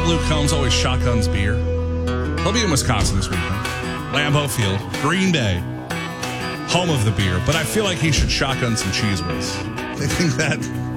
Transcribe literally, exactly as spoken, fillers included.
love Luke Combs always shotguns beer. He'll be in Wisconsin this weekend. Lambeau Field, Green Bay, home of the beer. But I feel like he should shotgun some cheese whiz. I think that